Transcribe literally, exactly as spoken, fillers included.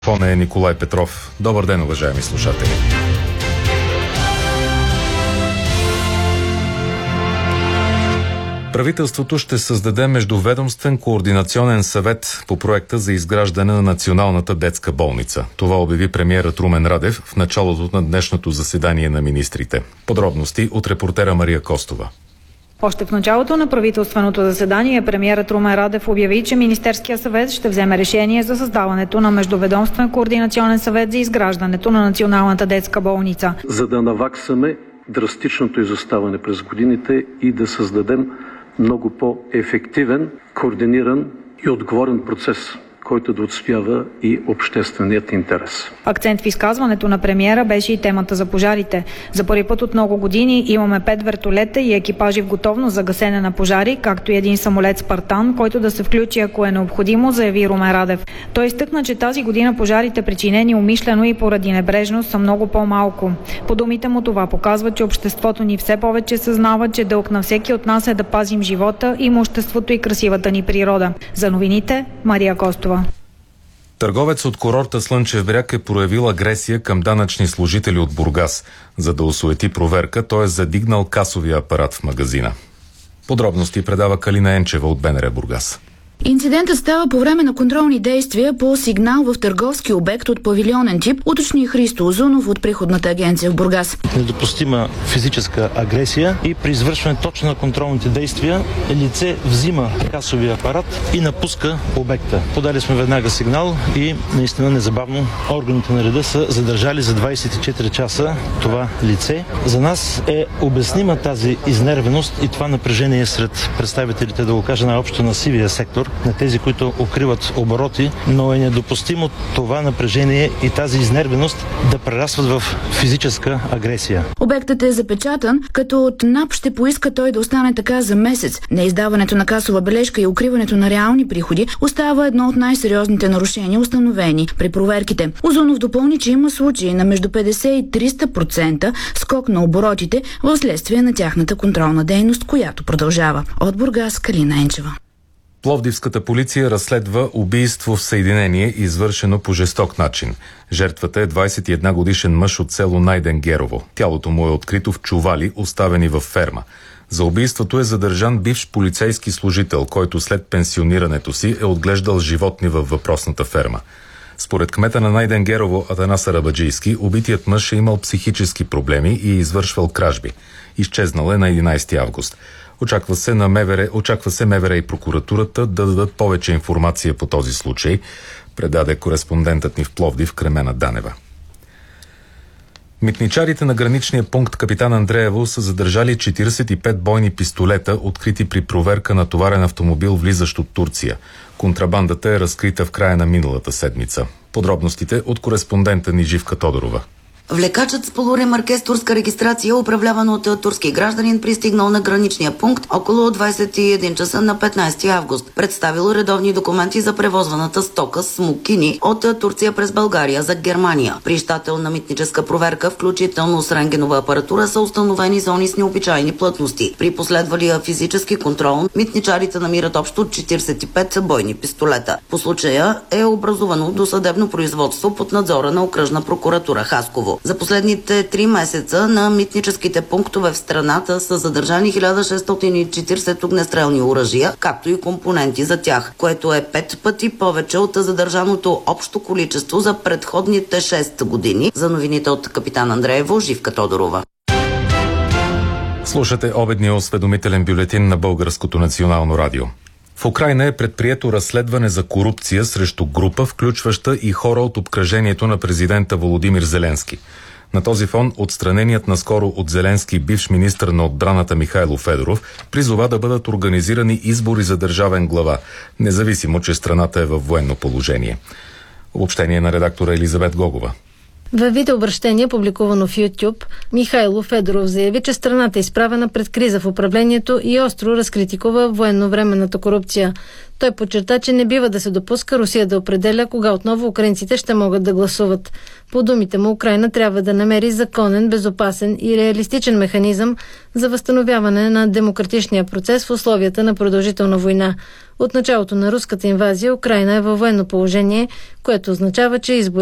Фон е Николай Петров. Добър ден, уважаеми слушатели. Правителството ще създаде междуведомствен координационен съвет по проекта за изграждане на Националната детска болница. Това обяви премиерът Румен Радев в началото на днешното заседание на министрите. Подробности от репортера Мария Костова. Още в началото на правителственото заседание премиерът Румен Радев обяви, че Министерския съвет ще вземе решение за създаването на междуведомствен координационен съвет за изграждането на Националната детска болница. За да наваксаме драстичното изоставане през годините и да създадем много по-ефективен, координиран и отговорен процес, който да отстоява и общественият интерес. Акцент в изказването на премиера беше и темата за пожарите. За първи път от много години имаме пет вертолета и екипажи в готовност за гасене на пожари, както и един самолет Спартан, който да се включи, ако е необходимо, заяви Румен Радев. Той изтъкна, че тази година пожарите, причинени умишлено и поради небрежност, са много по-малко. По думите му, това показва, че обществото ни все повече съзнава, че дълг на всеки от нас е да пазим живота, имуществото и красивата ни природа. За новините, Мария Костова. Търговец от курорта Слънчев бряг е проявил агресия към данъчни служители от Бургас. За да осуети проверка, той е задигнал касовия апарат в магазина. Подробности предава Калина Енчева от БНР Бургас. Инцидентът става по време на контролни действия по сигнал в търговски обект от павилионен тип, уточни Христо Озунов от Приходната агенция в Бургас. Недопустима физическа агресия и при извършване точно на контролните действия лице взима касовия апарат и напуска обекта. Подали сме веднага сигнал и наистина незабавно органите на реда са задържали за двадесет и четири часа това лице. За нас е обяснима тази изнервеност и това напрежение сред представителите, да го кажа най-общо, на сивия сектор, на тези, които укриват обороти, но е недопустимо това напрежение и тази изнервеност да прерастват в физическа агресия. Обектът е запечатан, като от НАП ще поиска той да остане така за месец. Неиздаването на касова бележка и укриването на реални приходи остава едно от най-сериозните нарушения, установени при проверките. Озунов допълни, че има случаи на между петдесет и триста процента скок на оборотите в следствие на тяхната контролна дейност, която продължава. От Бургас, Калина Енчева. Пловдивската полиция разследва убийство в съединение, извършено по жесток начин. Жертвата е двадесет и една годишен мъж от село Найденгерово. Тялото му е открито в чували, оставени във ферма. За убийството е задържан бивш полицейски служител, който след пенсионирането си е отглеждал животни във въпросната ферма. Според кмета на Найденгерово Атанас Арабаджийски, убитият мъж е имал психически проблеми и е извършвал кражби. Изчезнал е на единадесети август. Очаква се, на МВР, очаква се МВР и прокуратурата да дадат повече информация по този случай, предаде кореспондентът ни в Пловдив Кремена Данева. Митничарите на граничния пункт Капитан Андреево са задържали четиридесет и пет бойни пистолета, открити при проверка на товарен автомобил, влизащ от Турция. Контрабандата е разкрита в края на миналата седмица. Подробностите от кореспондента ни Живка Тодорова. Влекачът с полуремарке с турска регистрация, управляван от турски гражданин, пристигнал на граничния пункт около двадесет и един часа на петнадесети август. Представил редовни документи за превозваната стока смокини от Турция през България за Германия. При щателна митническа проверка, включително с рентгенова апаратура, са установени зони с необичайни плътности. При последвалия физически контрол, митничарите намират общо четиридесет и пет бойни пистолета. По случая е образувано досъдебно производство под надзора на окръжна прокуратура Хасково. За последните три месеца на митническите пунктове в страната са задържани хиляда шестстотин и четиридесет огнестрелни оръжия, както и компоненти за тях, което е пет пъти повече от задържаното общо количество за предходните шест години. За новините от Капитан Андреево, Живка Тодорова. Слушате обедния осведомителен бюлетин на Българското национално радио. В Украйна е предприето разследване за корупция срещу група, включваща и хора от обкръжението на президента Володимир Зеленски. На този фон отстраненият наскоро от Зеленски бивш министър на отбраната Михайло Федоров призова да бъдат организирани избори за държавен глава, независимо, че страната е във военно положение. Обобщение на редактора Елизабет Гогова. Във видеообращение, публикувано в YouTube, Михайло Федоров заяви, че страната е изправена пред криза в управлението и остро разкритикува военновременната корупция. Той подчерта, че не бива да се допуска Русия да определя кога отново украинците ще могат да гласуват. По думите му, Украйна трябва да намери законен, безопасен и реалистичен механизъм за възстановяване на демократичния процес в условията на продължителна война. От началото на руската инвазия Украйна е във военно положение, което означава, че избори